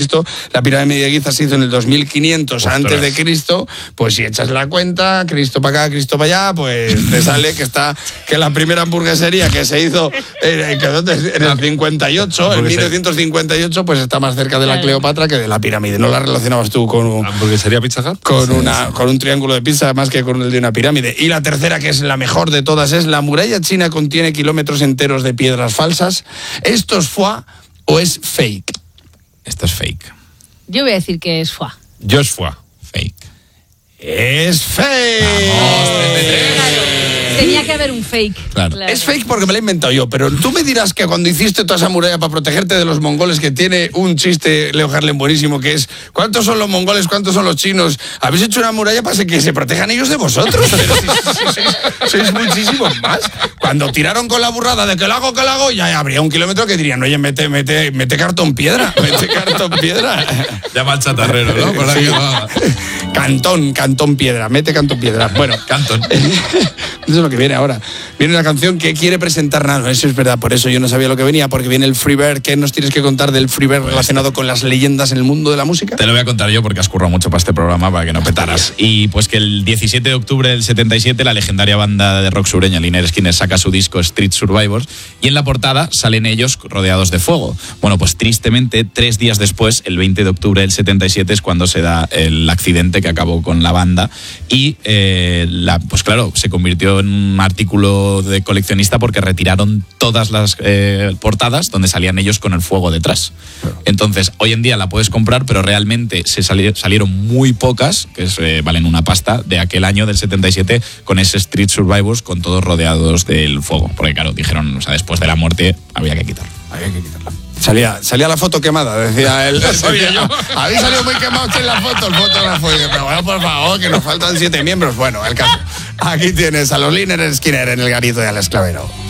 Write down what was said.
Cristo. La pirámide de Giza se hizo en el 2500 antes de Cristo. Pues si echas la cuenta, Cristo para acá, Cristo para allá, pues te sale que la primera hamburguesería que se hizo en el 58, en 1958, pues está más cerca de la Cleopatra que de la pirámide. ¿No la relacionabas tú con ¿La hamburguesería Pizza Hut? Con un triángulo de pizza más que con el de una pirámide? Y la tercera, que es la mejor de todas, es: la muralla china contiene kilómetros enteros de piedras falsas. ¿Esto es foie o es fake? Esto es fake. Yo voy a decir que es foie. Yo es foie. Fake. ¡Es fake! Vamos, 33. Tenía que haber un fake. Claro. Es fake porque me lo he inventado yo, pero tú me dirás que cuando hiciste toda esa muralla para protegerte de los mongoles, que tiene un chiste, Leo Harlem, buenísimo, que es: ¿cuántos son los mongoles, cuántos son los chinos? Habéis hecho una muralla para que se protejan ellos de vosotros, pero sois muchísimos más. Cuando tiraron con la burrada de que lo hago, ya habría un kilómetro que dirían: oye, mete cartón piedra, Llama al chatarrero, ¿no? Por ahí va. Cantón piedra, mete cantón piedra. Bueno, Cantón. eso es lo que viene ahora. Viene una canción que quiere presentar nada. Eso es verdad, por eso yo no sabía lo que venía, porque viene el Freebird. ¿Qué nos tienes que contar del Freebird relacionado con las leyendas en el mundo de la música? Te lo voy a contar yo porque has currado mucho para este programa, para que no petaras. Y pues que el 17 de octubre del 77 la legendaria banda de rock sureña Lynyrd Skynyrd saca su disco Street Survivors, y en la portada salen ellos rodeados de fuego. Bueno, pues tristemente 3 días después, el 20 de octubre del 77, es cuando se da el accidente que acabó con la banda, y pues claro, se convirtió en un artículo de coleccionista porque retiraron todas las portadas donde salían ellos con el fuego detrás. Entonces, hoy en día la puedes comprar, pero realmente salieron muy pocas, que valen una pasta, de aquel año del 77, con ese Street Survivors, con todos rodeados del fuego. Porque claro, dijeron, o sea, después de la muerte había que quitarlo. Salía la foto quemada, decía él. Habéis salido muy quemados en la foto, el fotógrafo. Pero bueno, por favor, que nos faltan 7 miembros. Bueno, el caso. Aquí tienes a los Lynyrd Skynyrd en el garito de Alex Clavero.